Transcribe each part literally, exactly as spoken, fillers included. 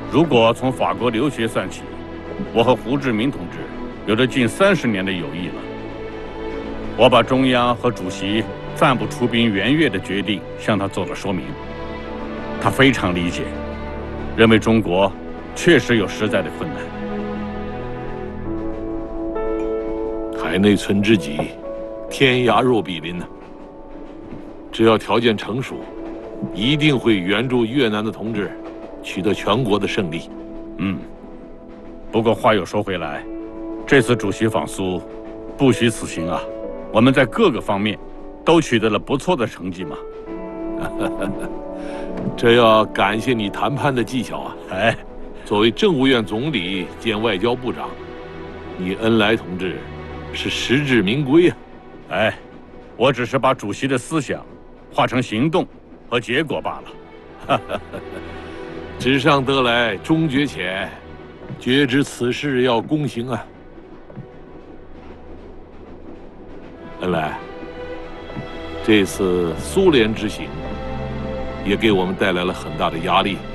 如果从法国留学算起，我和胡志明同志有着近三十年的友谊了。我把中央和主席暂不出兵援越的决定向他做了说明，他非常理解，认为中国确实有实在的困难。 海内存知己，天涯若比邻呢。只要条件成熟，一定会援助越南的同志取得全国的胜利。 嗯，不过话又说回来，这次主席访苏，不虚此行啊，我们在各个方面都取得了不错的成绩嘛。 这要感谢你谈判的技巧啊！ 哎， 作为政务院总理兼外交部长，你恩来同志是实至名归啊！ 哎，我只是把主席的思想化成行动和结果罢了。 纸上得来终觉浅，绝知此事要躬行啊！恩来，这次苏联之行也给我们带来了很大的压力。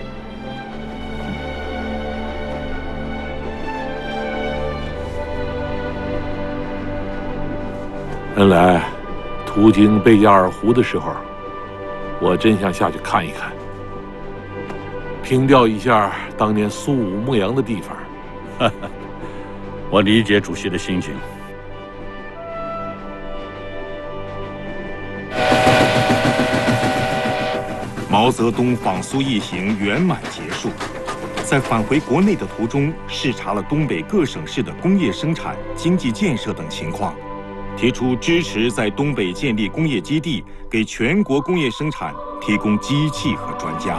恩来，途经贝加尔湖的时候，我真想下去看一看，凭吊一下当年苏武牧羊的地方。 我理解主席的心情。 毛泽东访苏一行圆满结束，在返回国内的途中，视察了东北各省市的工业生产、经济建设等情况，提出支持在东北建立工业基地，给全国工业生产提供机器和专家。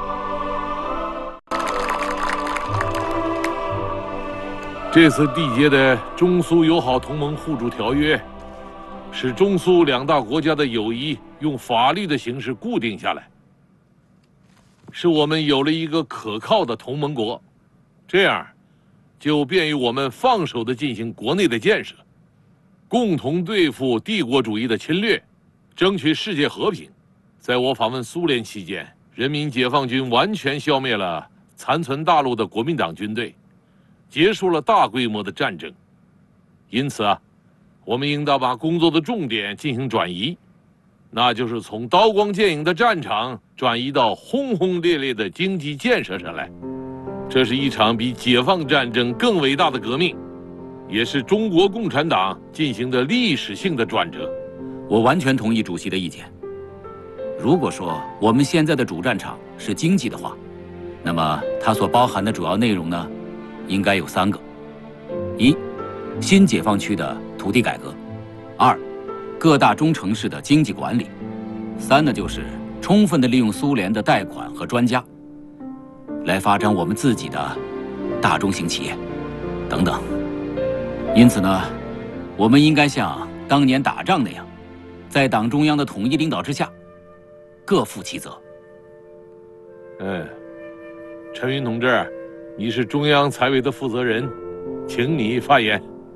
这次缔结的中苏友好同盟互助条约，使中苏两大国家的友谊用法律的形式固定下来，使我们有了一个可靠的同盟国，这样就便于我们放手地进行国内的建设，共同对付帝国主义的侵略，争取世界和平。在我访问苏联期间，人民解放军完全消灭了残存大陆的国民党军队，结束了大规模的战争。因此啊，我们应当把工作的重点进行转移，那就是从刀光剑影的战场转移到轰轰烈烈的经济建设上来。这是一场比解放战争更伟大的革命，也是中国共产党进行的历史性的转折。 我完全同意主席的意见。如果说我们现在的主战场是经济的话，那么它所包含的主要内容呢，应该有三个：一、新解放区的土地改革；二、各大中城市的经济管理；三呢，就是充分的利用苏联的贷款和专家，来发展我们自己的大中型企业等等。因此呢，我们应该像当年打仗那样，在党中央的统一领导之下，各负其责。 嗯，陈云同志，你是中央财委的负责人，请你发言。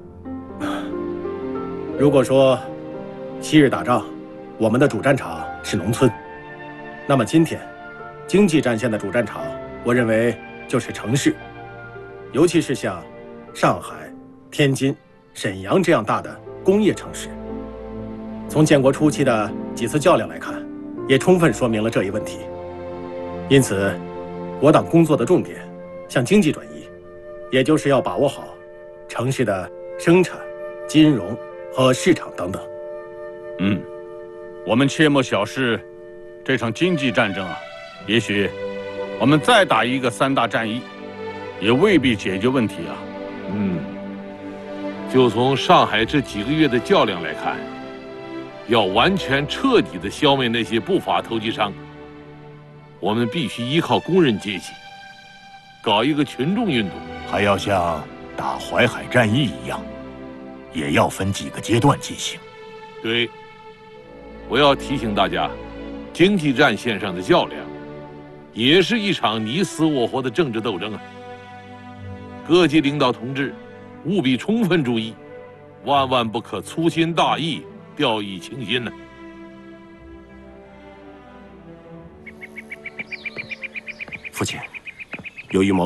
如果说昔日打仗，我们的主战场是农村，那么今天经济战线的主战场，我认为就是城市，尤其是像上海、天津、沈阳这样大的工业城市。从建国初期的几次较量来看，也充分说明了这一问题。因此，我党工作的重点向经济转移，也就是要把握好城市的生产、金融和市场等等。 嗯，我们切莫小视这场经济战争啊，也许我们再打一个三大战役，也未必解决问题啊。 嗯，就从上海这几个月的较量来看，要完全彻底的消灭那些不法投机商，我们必须依靠工人阶级，搞一个群众运动， 还要像打淮海战役一样，也要分几个阶段进行。 对，我要提醒大家，经济战线上的较量，也是一场你死我活的政治斗争啊！各级领导同志，务必充分注意，万万不可粗心大意、掉以轻心呢、啊。 父亲，由于毛